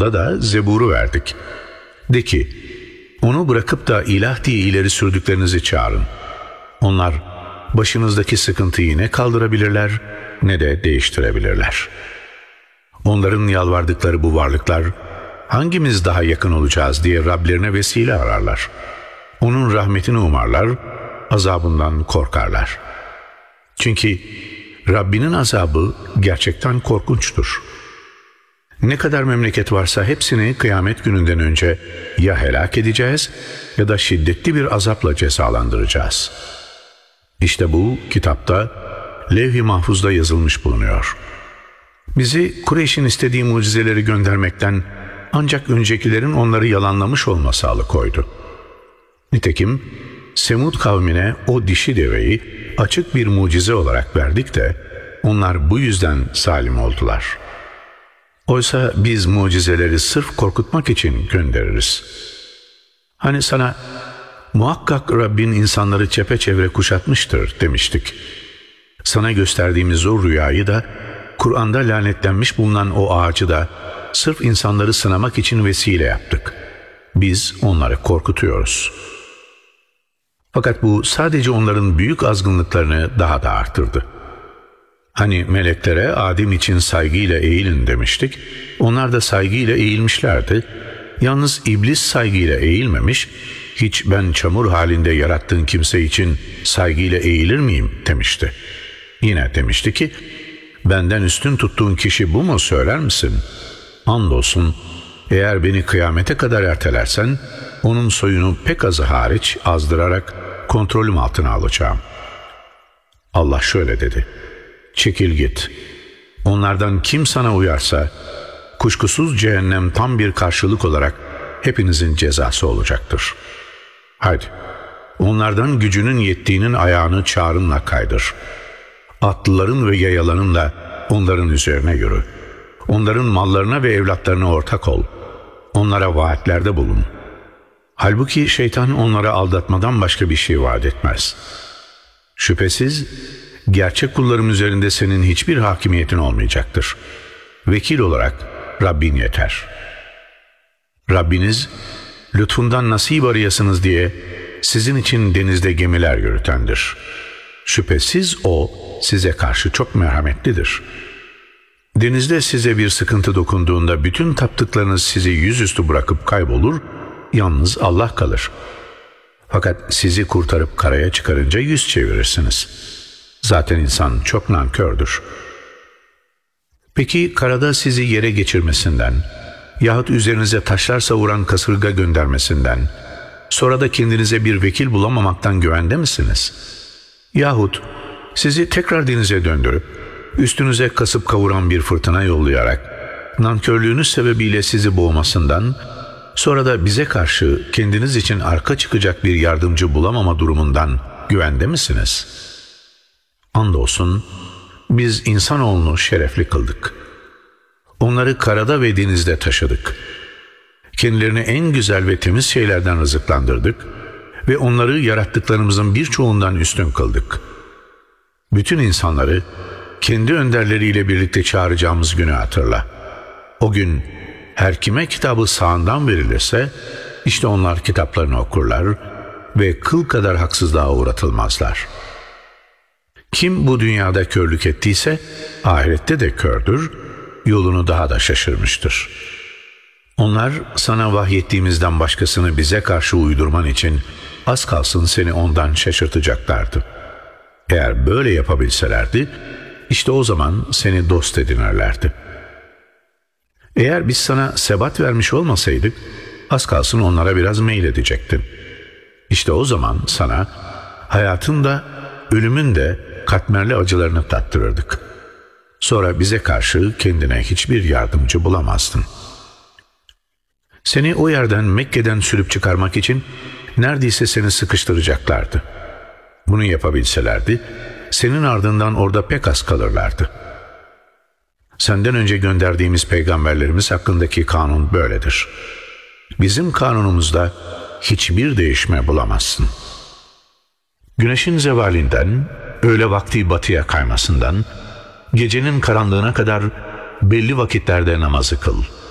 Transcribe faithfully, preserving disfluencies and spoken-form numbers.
Davud'a da Zebur'u verdik. De ki, onu bırakıp da ilah diye ileri sürdüklerinizi çağırın. Onlar başınızdaki sıkıntıyı ne kaldırabilirler ne de değiştirebilirler. Onların yalvardıkları bu varlıklar, hangimiz daha yakın olacağız diye Rablerine vesile ararlar. Onun rahmetini umarlar, azabından korkarlar. Çünkü Rabbinin azabı gerçekten korkunçtur. Ne kadar memleket varsa hepsini kıyamet gününden önce ya helak edeceğiz ya da şiddetli bir azapla cezalandıracağız. İşte bu kitapta levh-i mahfuzda yazılmış bulunuyor. Bizi Kureyş'in istediği mucizeleri göndermekten ancak öncekilerin onları yalanlamış olması alıkoydu. Nitekim Semud kavmine o dişi deveyi açık bir mucize olarak verdik de onlar bu yüzden zalim oldular. Oysa biz mucizeleri sırf korkutmak için göndeririz. Hani sana muhakkak Rabbin insanları çepeçevre kuşatmıştır demiştik. Sana gösterdiğimiz o rüyayı da, Kur'an'da lanetlenmiş bulunan o ağacı da sırf insanları sınamak için vesile yaptık. Biz onları korkutuyoruz. Fakat bu sadece onların büyük azgınlıklarını daha da arttırdı. Hani meleklere Adem için saygıyla eğilin demiştik. Onlar da saygıyla eğilmişlerdi. Yalnız iblis saygıyla eğilmemiş, hiç ben çamur halinde yarattığın kimse için saygıyla eğilir miyim demişti. Yine demişti ki, benden üstün tuttuğun kişi bu mu söyler misin? Andolsun, eğer beni kıyamete kadar ertelersen, onun soyunu pek azı hariç azdırarak kontrolüm altına alacağım. Allah şöyle dedi, çekil git. Onlardan kim sana uyarsa, kuşkusuz cehennem tam bir karşılık olarak hepinizin cezası olacaktır. Haydi, onlardan gücünün yettiğinin ayağını çağrınla kaydır. Atlıların ve yayalarınla onların üzerine yürü. Onların mallarına ve evlatlarına ortak ol. Onlara vaatlerde bulun. Halbuki şeytan onlara aldatmadan başka bir şey vaat etmez. Şüphesiz gerçek kullarım üzerinde senin hiçbir hakimiyetin olmayacaktır. Vekil olarak Rabbin yeter. Rabbiniz lütfundan nasip arayasınız diye sizin için denizde gemiler yürütendir. Şüphesiz O size karşı çok merhametlidir. Denizde size bir sıkıntı dokunduğunda bütün taptıklarınız sizi yüzüstü bırakıp kaybolur, yalnız Allah kalır. Fakat sizi kurtarıp karaya çıkarınca yüz çevirirsiniz. Zaten insan çok nankördür. Peki karada sizi yere geçirmesinden yahut üzerinize taşlar savuran kasırga göndermesinden, sonra da kendinize bir vekil bulamamaktan güvende misiniz? Yahut sizi tekrar denize döndürüp üstünüze kasıp kavuran bir fırtına yollayarak nankörlüğünüz sebebiyle sizi boğmasından, sonra da bize karşı kendiniz için arka çıkacak bir yardımcı bulamama durumundan güvende misiniz? Andolsun biz insanoğlunu şerefli kıldık. Onları karada ve denizde taşıdık. Kendilerini en güzel ve temiz şeylerden rızıklandırdık ve onları yarattıklarımızın birçoğundan üstün kıldık. Bütün insanları kendi önderleriyle birlikte çağıracağımız günü hatırla. O gün her kime kitabı sağından verilirse, işte onlar kitaplarını okurlar ve kıl kadar haksızlığa uğratılmazlar. Kim bu dünyada körlük ettiyse, ahirette de kördür, yolunu daha da şaşırmıştır. Onlar sana vahyettiğimizden başkasını bize karşı uydurman için az kalsın seni ondan şaşırtacaklardı. Eğer böyle yapabilselerdi, işte o zaman seni dost edinirlerdi. Eğer biz sana sebat vermiş olmasaydık, az kalsın onlara biraz meyledecektin. İşte o zaman sana hayatın da ölümün de katmerli acılarını tattırırdık. Sonra bize karşı kendine hiçbir yardımcı bulamazdın. Seni o yerden, Mekke'den sürüp çıkarmak için neredeyse seni sıkıştıracaklardı. Bunu yapabilselerdi, senin ardından orada pek az kalırlardı. Senden önce gönderdiğimiz peygamberlerimiz hakkındaki kanun böyledir. Bizim kanunumuzda hiçbir değişme bulamazsın. Güneşin zevalinden, öğle vakti batıya kaymasından, gecenin karanlığına kadar belli vakitlerde namazı kıl.